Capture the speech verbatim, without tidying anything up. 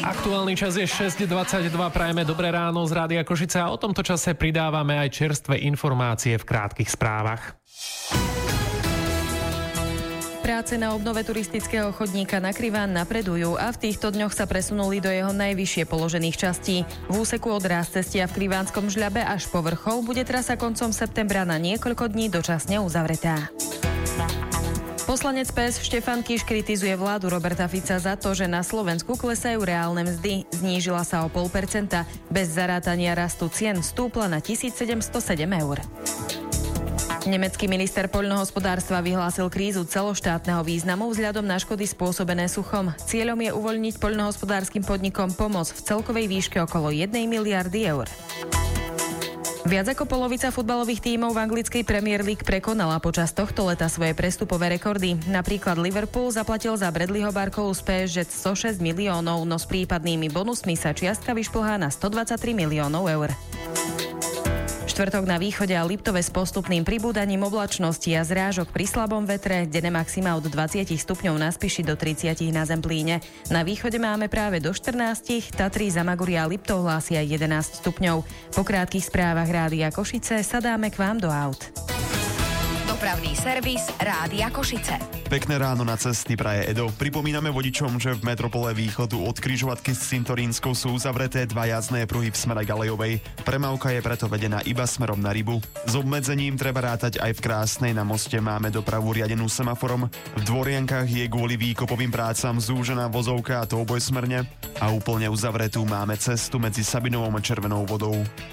Aktuálny čas je šesť dvadsaťdva, prajeme dobré ráno z Rádia Košice a o tomto čase pridávame aj čerstvé informácie v krátkych správach. Práce na obnove turistického chodníka na Kriván napredujú a v týchto dňoch sa presunuli do jeho najvyššie položených častí. V úseku od Rázcestia v Krivánskom Žľabe až po vrchol bude trasa koncom septembra na niekoľko dní dočasne uzavretá. Poslanec pé es Štefan Kiš kritizuje vládu Roberta Fica za to, že na Slovensku klesajú reálne mzdy. Znížila sa o pol percenta. Bez zarátania rastu cien stúpla na tisícsedemstosedem eur. Nemecký minister poľnohospodárstva vyhlásil krízu celoštátneho významu vzhľadom na škody spôsobené suchom. Cieľom je uvoľniť poľnohospodárskym podnikom pomoc v celkovej výške okolo jednej miliardy eur. Viac ako polovica futbalových tímov v anglickej Premier League prekonala počas tohto leta svoje prestupové rekordy. Napríklad Liverpool zaplatil za Bradleyho Barcola z pé es gé stošesť miliónov, no s prípadnými bonusmi sa čiastka vyšplhá na stodvadsaťtri miliónov eur. Štvrtok na východe a Liptove s postupným pribúdaním oblačnosti a zrážok pri slabom vetre, denné maxima od dvadsať stupňov na Spiši do tridsať na Zemplíne. Na východe máme práve do štrnásť, Tatry, Zamaguria a Liptov hlásia jedenásť stupňov. Po krátkych správach Rádia Košice sadáme k vám do aut. Dopravný servis Rádia Košice. Pekné ráno na cesty praje Edo. Pripomíname vodičom, že v metropole východu od križovatky s Cintorínskou sú uzavreté dva jazdné pruhy v smere Galejovej. Premávka je preto vedená iba smerom na Rybu. S obmedzením treba rátať aj v Krásnej. Na moste máme dopravu riadenú semaforom. V Dvoriankach je kvôli výkopovým prácam zúžená vozovka, a to obojsmerne. A úplne uzavretú máme cestu medzi Sabinovom a Červenou Vodou.